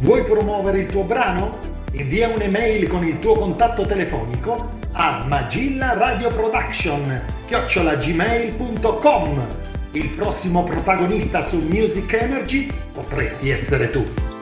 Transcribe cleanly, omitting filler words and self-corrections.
Vuoi promuovere il tuo brano? Invia un'email con il tuo contatto telefonico a magillaradioproduction@gmail.com. Il prossimo protagonista su Music Energy potresti essere tu.